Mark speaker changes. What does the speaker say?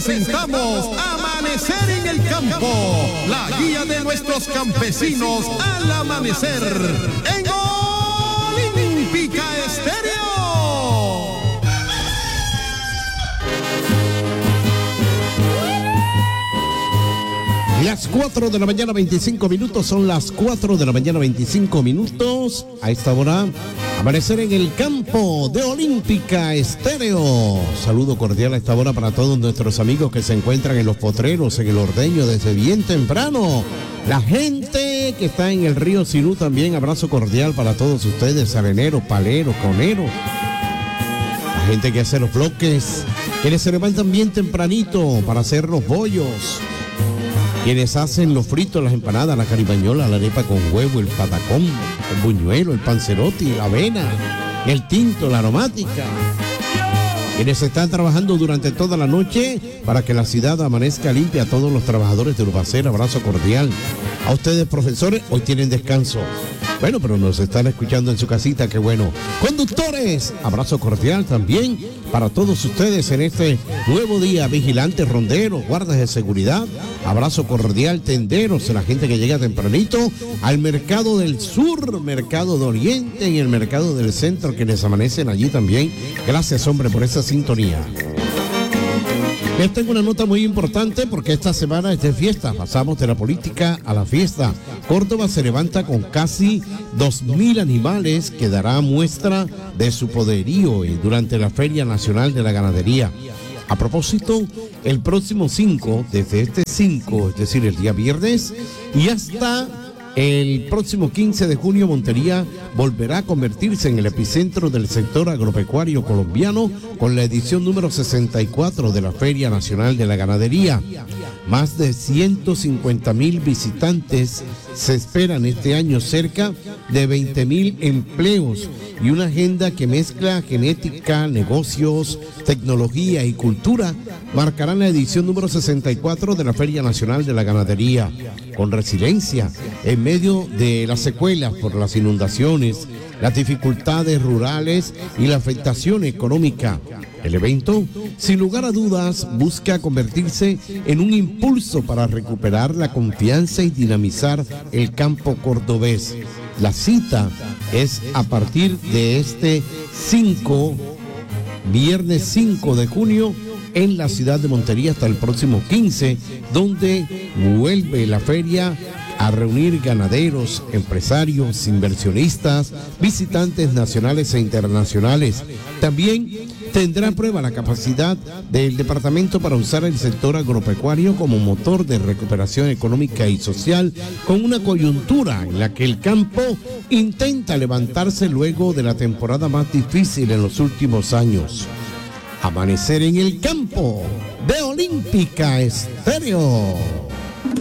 Speaker 1: presentamos Amanecer en el Campo, la guía de nuestros campesinos al amanecer en Olímpica Estéreo.
Speaker 2: Las 4 de la mañana 25 minutos, son las 4 de la mañana 25 minutos. A esta hora, Amanecer en el Campo de Olímpica Estéreo. Saludo cordial a esta hora para todos nuestros amigos que se encuentran en los potreros, en el ordeño desde bien temprano. La gente que está en el río Sinú también, abrazo cordial para todos ustedes, areneros, paleros, coneros. La gente que hace los bloques, quienes se levantan bien tempranito para hacer los bollos. Quienes hacen los fritos, las empanadas, la caribañola, la arepa con huevo, el patacón, el buñuelo, el panzerotti, la avena, el tinto, la aromática. Quienes están trabajando durante toda la noche para que la ciudad amanezca limpia. A todos los trabajadores de Urbacera, abrazo cordial. A ustedes, profesores, hoy tienen descanso. Bueno, pero nos están escuchando en su casita, qué bueno. Conductores, abrazo cordial también para todos ustedes en este nuevo día. Vigilantes, ronderos, guardas de seguridad, abrazo cordial. Tenderos, la gente que llega tempranito al mercado del sur, mercado de oriente y el mercado del centro, que les amanecen allí también. Gracias, hombre, por esa sintonía. Les tengo una nota muy importante porque esta semana es de fiesta. Pasamos de la política a la fiesta. Córdoba se levanta con casi 2.000 animales que dará muestra de su poderío durante la Feria Nacional de la Ganadería. A propósito, el próximo 5, desde este 5, es decir, el día viernes, y hasta el próximo 15 de junio, Montería volverá a convertirse en el epicentro del sector agropecuario colombiano con la edición número 64 de la Feria Nacional de la Ganadería. Más de 150.000 visitantes se esperan este año, cerca de 20.000 empleos y una agenda que mezcla genética, negocios, tecnología y cultura marcarán la edición número 64 de la Feria Nacional de la Ganadería. Con resiliencia, en medio de las secuelas por las inundaciones, las dificultades rurales y la afectación económica, el evento, sin lugar a dudas, busca convertirse en un impulso para recuperar la confianza y dinamizar el campo cordobés. La cita es a partir de este viernes 5 de junio, en la ciudad de Montería hasta el próximo 15, donde vuelve la feria a reunir ganaderos, empresarios, inversionistas, visitantes nacionales e internacionales. También tendrá a prueba la capacidad del departamento para usar el sector agropecuario como motor de recuperación económica y social, con una coyuntura en la que el campo intenta levantarse luego de la temporada más difícil en los últimos años. Amanecer en el Campo de Olímpica Estéreo.